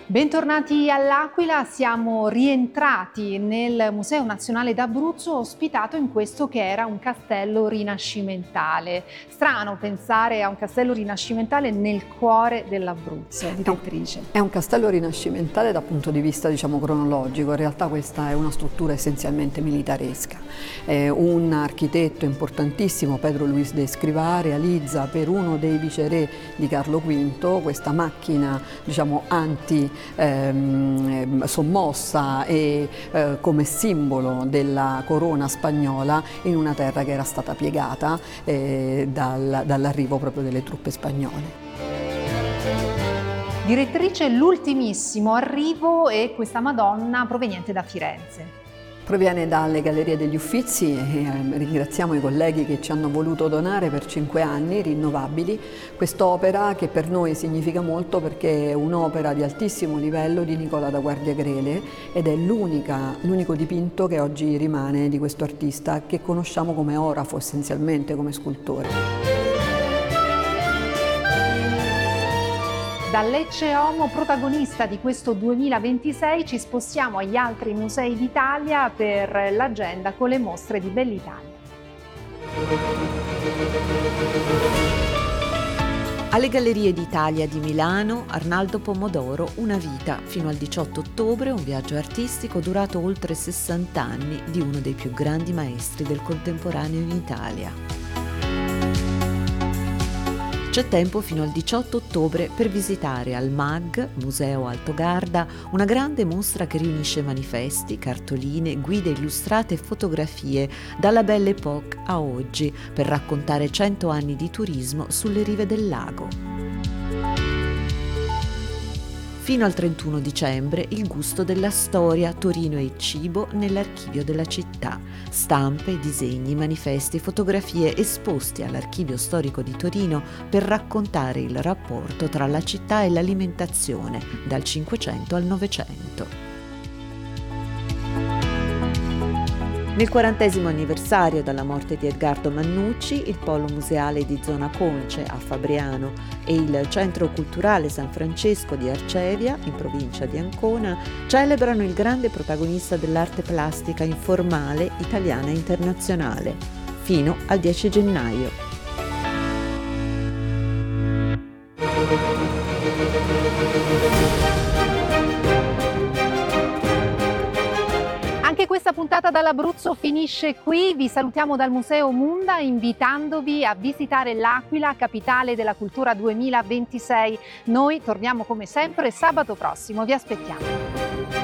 Bentornati all'Aquila, siamo rientrati nel Museo Nazionale d'Abruzzo, ospitato in questo che era un castello rinascimentale. Strano pensare a un castello rinascimentale nel cuore dell'Abruzzo, direttrice. È un castello rinascimentale dal punto di vista, cronologico. In realtà questa è una struttura essenzialmente militaresca. Un architetto importantissimo, Pedro Luis de Escrivá, realizza per uno dei viceré di Carlo V questa macchina, sommossa e come simbolo della corona spagnola in una terra che era stata piegata dall'arrivo proprio delle truppe spagnole. Direttrice, l'ultimissimo arrivo è questa Madonna proveniente da Firenze. Proviene dalle Gallerie degli Uffizi e ringraziamo i colleghi che ci hanno voluto donare per 5 anni rinnovabili quest'opera, che per noi significa molto perché è un'opera di altissimo livello di Nicola da Guardiagrele ed è l'unico dipinto che oggi rimane di questo artista, che conosciamo come orafo essenzialmente, come scultore. Da Lecce Homo, protagonista di questo 2026, ci spostiamo agli altri musei d'Italia per l'agenda con le mostre di Bell'Italia. Alle Gallerie d'Italia di Milano, Arnaldo Pomodoro, Una vita, fino al 18 ottobre, un viaggio artistico durato oltre 60 anni di uno dei più grandi maestri del contemporaneo in Italia. C'è tempo fino al 18 ottobre per visitare al MAG, Museo Alto Garda, una grande mostra che riunisce manifesti, cartoline, guide illustrate e fotografie dalla Belle Époque a oggi, per raccontare 100 anni di turismo sulle rive del lago. Fino al 31 dicembre il gusto della storia, Torino e il cibo nell'archivio della città. Stampe, disegni, manifesti, fotografie esposti all'Archivio Storico di Torino per raccontare il rapporto tra la città e l'alimentazione dal 500 al 900. Nel 40° anniversario dalla morte di Edgardo Mannucci, il Polo Museale di Zona Conce a Fabriano e il Centro Culturale San Francesco di Arcevia, in provincia di Ancona, celebrano il grande protagonista dell'arte plastica informale italiana e internazionale, fino al 10 gennaio. Anche questa puntata dall'Abruzzo finisce qui. Vi salutiamo dal Museo Munda invitandovi a visitare l'Aquila, capitale della cultura 2026. Noi torniamo come sempre sabato prossimo, vi aspettiamo.